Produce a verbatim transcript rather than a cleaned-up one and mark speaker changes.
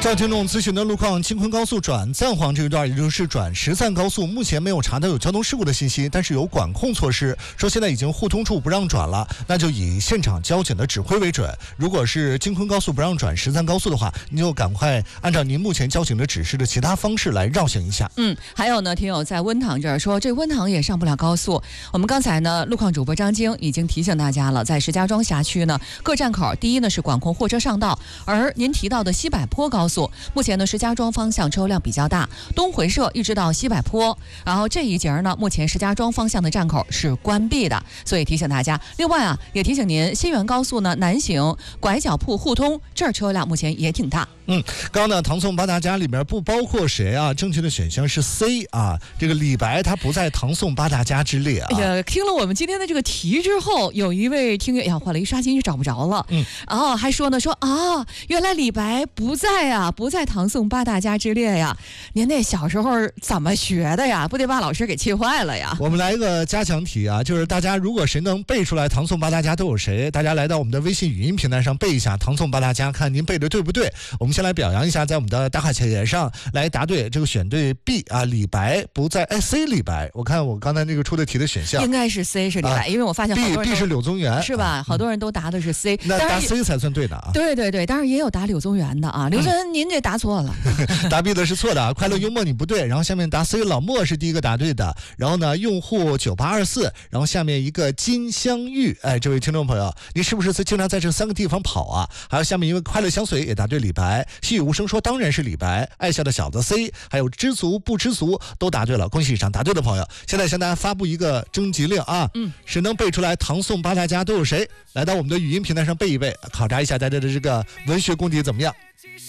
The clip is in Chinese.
Speaker 1: 赵听众咨询的路况，京昆高速转赞黄这一段，也就是转石赞高速，目前没有查到有交通事故的信息，但是有管控措施，说现在已经互通处不让转了，那就以现场交警的指挥为准。如果是京昆高速不让转石赞高速的话，你就赶快按照您目前交警的指示的其他方式来绕行一下。
Speaker 2: 嗯，还有呢，听友在温塘这儿说，这温塘也上不了高速。我们刚才呢，路况主播张晶已经提醒大家了，在石家庄辖区呢，各站口第一呢是管控货车上道，而您提到的西柏坡高速，目前呢石家庄方向车辆比较大，东回社一直到西柏坡，然后这一节呢，目前石家庄方向的站口是关闭的，所以提醒大家。另外啊，也提醒您，新源高速呢南行拐角铺互通，这儿车辆目前也挺大。
Speaker 1: 嗯，刚刚呢，唐宋八大家里面不包括谁啊？正确的选项是 C 啊，这个李白他不在唐宋八大家之列啊。
Speaker 2: 哎呀，听了我们今天的这个题之后，有一位听友呀，后来一刷新就找不着了，嗯，然后还说呢，说啊，原来李白不在啊，不在唐宋八大家之列呀。您那小时候怎么学的呀？不得把老师给气坏了呀？
Speaker 1: 我们来一个加强题啊，就是大家如果谁能背出来唐宋八大家都有谁，大家来到我们的微信语音平台上背一下唐宋八大家，看您背的对不对。我们先来表扬一下，在我们的打卡帖上来答对，这个选对 B 啊，李白不在，哎 C 李白，我看我刚才那个出的题的选项
Speaker 2: 应该是 C 是李白，啊、因为我发现好多人
Speaker 1: B, B 是柳宗元
Speaker 2: 是吧、啊？好多人都答的是 C，、嗯、
Speaker 1: 那答 C 才算对的啊。
Speaker 2: 对对对，当然也有答柳宗元的啊，柳宗元、嗯、您这答错了，
Speaker 1: 答 B 的是错的啊，快乐幽默你不对，然后下面答 C 老莫是第一个答对的，然后呢用户九八二四，然后下面一个金镶玉，哎，这位听众朋友，你是不是经常在这三个地方跑啊？还有下面一位快乐香水也答对李白，细雨无声说当然是李白，爱笑的小子 C， 还有知足不知足都答对了，恭喜以上答对的朋友。现在向大家发布一个征集令啊，嗯，谁能背出来唐宋八大家都有谁，来到我们的语音平台上背一背，考察一下大家的这个文学功底怎么样。